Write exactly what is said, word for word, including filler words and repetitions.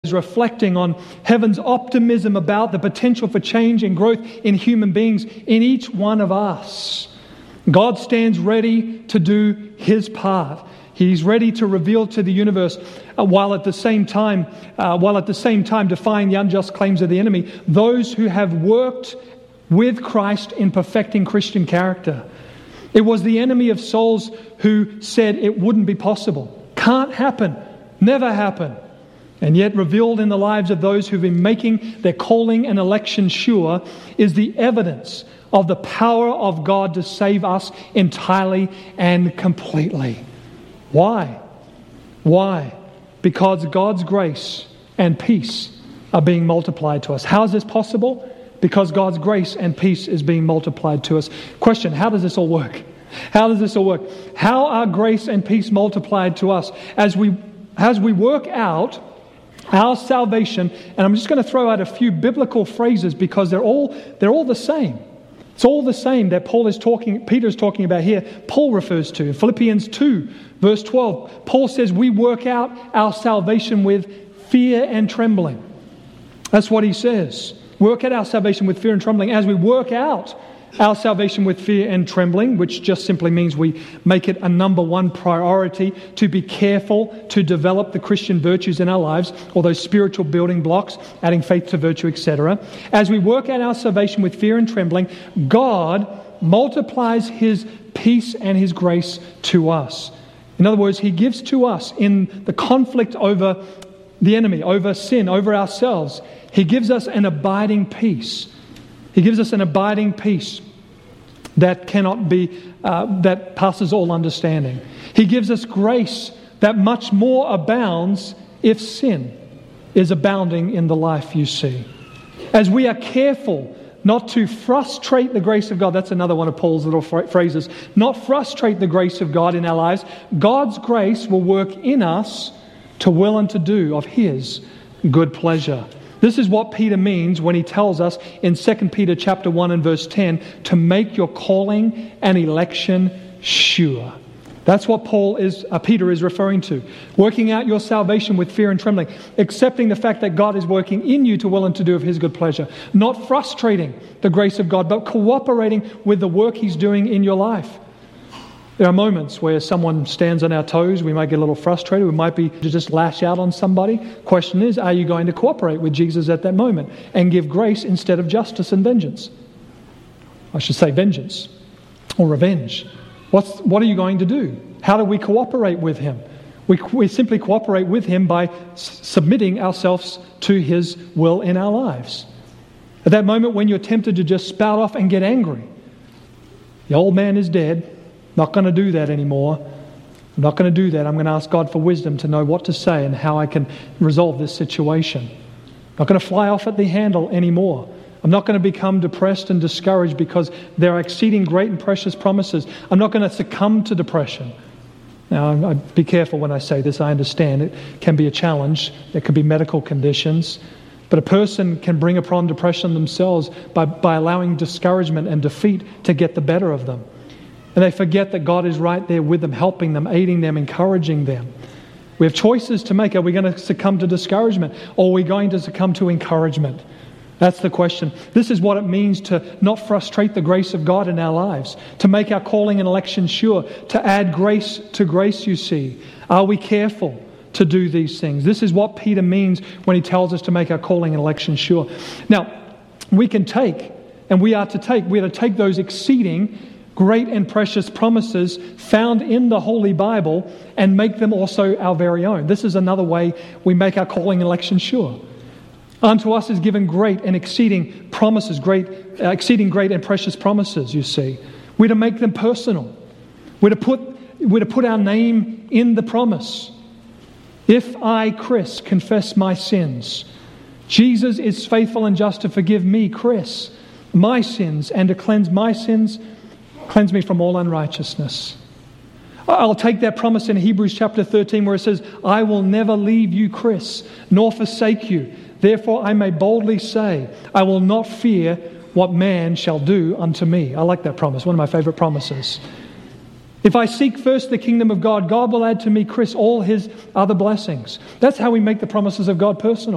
is reflecting on heaven's optimism about the potential for change and growth in human beings in each one of us. God stands ready to do His part. He's ready to reveal to the universe, uh, while at the same time, uh, while at the same time defying the unjust claims of the enemy, those who have worked with Christ in perfecting Christian character. It was the enemy of souls who said it wouldn't be possible, can't happen, never happen. And yet revealed in the lives of those who've been making their calling and election sure is the evidence of the power of God to save us entirely and completely. Why? Why? Because God's grace and peace are being multiplied to us. How is this possible? Because God's grace and peace is being multiplied to us. Question, how does this all work? How does this all work? How are grace and peace multiplied to us? As we, as we work out our salvation, and I'm just going to throw out a few biblical phrases because they're all, they're all the same. It's all the same that Paul is talking, Peter is talking about here. Paul refers to in Philippians two, verse twelve. Paul says we work out our salvation with fear and trembling. That's what he says. Work out our salvation with fear and trembling. As we work out our salvation with fear and trembling, which just simply means we make it a number one priority to be careful to develop the Christian virtues in our lives, or those spiritual building blocks, adding faith to virtue, et cetera. As we work out our salvation with fear and trembling, God multiplies His peace and His grace to us. In other words, He gives to us in the conflict over the enemy, over sin, over ourselves. He gives us an abiding peace. He gives us an abiding peace that cannot be, uh, that passes all understanding. He gives us grace that much more abounds if sin is abounding in the life you see. As we are careful not to frustrate the grace of God, that's another one of Paul's little phrases, not frustrate the grace of God in our lives, God's grace will work in us to will and to do of His good pleasure. This is what Peter means when he tells us in Second Peter chapter one and verse ten to make your calling and election sure. That's what Paul is, uh, Peter is referring to. Working out your salvation with fear and trembling. Accepting the fact that God is working in you to will and to do of His good pleasure. Not frustrating the grace of God, but cooperating with the work He's doing in your life. There are moments where someone stands on our toes, we might get a little frustrated, we might be to just lash out on somebody. Question is, are you going to cooperate with Jesus at that moment and give grace instead of justice and vengeance? I should say vengeance or revenge. What's, what are you going to do? How do we cooperate with Him? We, we simply cooperate with Him by s- submitting ourselves to His will in our lives. At that moment when you're tempted to just spout off and get angry, the old man is dead. Not going to do that anymore. I'm not going to do that. I'm going to ask God for wisdom to know what to say and how I can resolve this situation. I'm not going to fly off at the handle anymore. I'm not going to become depressed and discouraged because there are exceeding great and precious promises. I'm not going to succumb to depression. Now, I, be careful when I say this. I understand it can be a challenge. There could be medical conditions. But a person can bring upon depression themselves by, by allowing discouragement and defeat to get the better of them. And they forget that God is right there with them, helping them, aiding them, encouraging them. We have choices to make. Are we going to succumb to discouragement, or are we going to succumb to encouragement? That's the question. This is what it means to not frustrate the grace of God in our lives, to make our calling and election sure, to add grace to grace, you see. Are we careful to do these things? This is what Peter means when he tells us to make our calling and election sure. Now, we can take, and we are to take, we are to take those exceeding great and precious promises found in the Holy Bible and make them also our very own. This is another way we make our calling and election sure. Unto us is given great and exceeding promises, great, uh, exceeding great and precious promises, you see. We're to make them personal. We're to put, we're to put our name in the promise. If I, Chris, confess my sins, Jesus is faithful and just to forgive me, Chris, my sins and to cleanse my sins. Cleanse me from all unrighteousness. I'll take that promise in Hebrews chapter thirteen where it says, I will never leave you, Chris, nor forsake you. Therefore I may boldly say, I will not fear what man shall do unto me. I like that promise, one of my favorite promises. If I seek first the kingdom of God, God will add to me, Chris, all His other blessings. That's how we make the promises of God personal.